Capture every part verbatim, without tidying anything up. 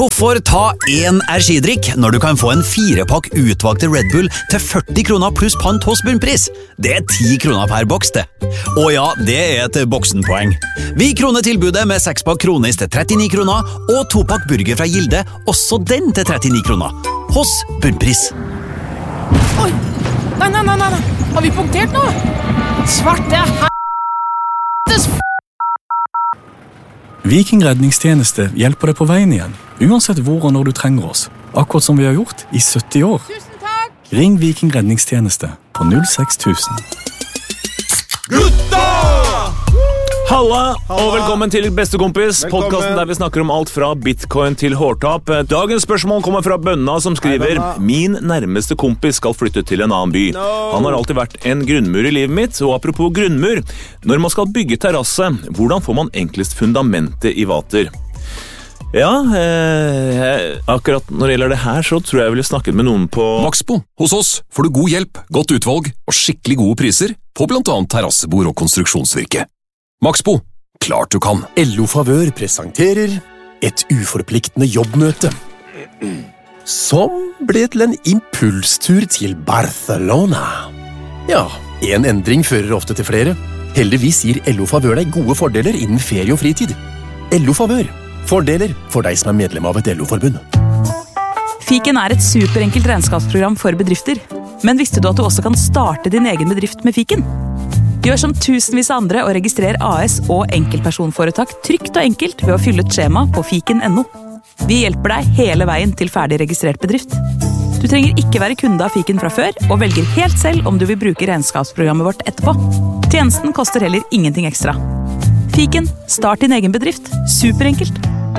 Hvorfor ta én energidrikk når du kan få en firepakk utvalgte Red Bull til førti kroner pluss pant hos Bunnpris? Det er ti kroner per boks, det. Og ja, det er et boksenpoeng. Vi kroner tilbudet med sekspakk kronis til trettini kroner, og topakk burger fra Gilde, også den til trettini kroner. Hos Bunnpris. Oi! Nei, nei, nei, nei! Har vi punktert nå? Svarte helvetes f***! Viking redningstjeneste hjelper deg på veien igjen, uansett hvor og når du trenger oss. Akkurat som vi har gjort i sytti år. Tusen takk! Ring Viking redningstjeneste på null seks tusen. Gutta! Halla, og velkommen til Bestekompis, podcasten der vi snakker om alt fra bitcoin til hårtap. Dagens spørsmål kommer fra Bønna, som skriver: Min nærmeste kompis skal flytte til en annen by. Han har alltid vært en grunnmur i livet mitt, og apropos grunnmur, når man skal bygge terrasse, hvordan får man enklest fundamentet i vater? Ja, eh, akkurat når det gjelder det her, så tror jeg jeg ville snakket med noen på Maxbo. Hos oss får du god hjelp, godt utvalg og skikkelig gode priser på blant annet terrassebord og konstruksjonsvirke. Maxbo, klart du kan. L O Favør presenterer et uforpliktende jobbmøte, som ble til en impulstur til Barcelona. Ja, en endring fører ofte til flere. Heldigvis gir L O Favør deg gode fordeler innen ferie og fritid. L O Favør, fordeler for deg som er medlem av et L O-forbund. Fiken er et superenkelt regnskapsprogram for bedrifter. Men visste du at du også kan starte din egen bedrift med Fiken? Gjør som tusenvis av andre og registrer A S og enkeltpersonforetak trygt og enkelt ved å fylle et skjema på fiken punktum no. Vi hjelper deg hele veien til ferdig registrert bedrift. Du trenger ikke være kunde av Fiken fra før, og velger helt selv om du vil bruke regnskapsprogrammet vårt etterpå. Tjenesten koster heller ingenting ekstra. Fiken, start din egen bedrift. Superenkelt.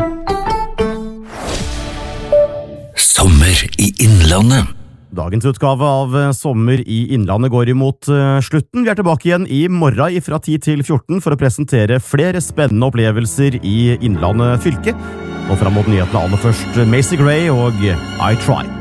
Sommer i Innlandet. Dagens utgave av Sommer i Innlandet går imot slutten. Vi er tilbake igjen i morgen fra ti til fjorten for å presentere flere spennende opplevelser i Innlandet fylke. Og frem mot nyhetene aller først Macy Gray og I Tried.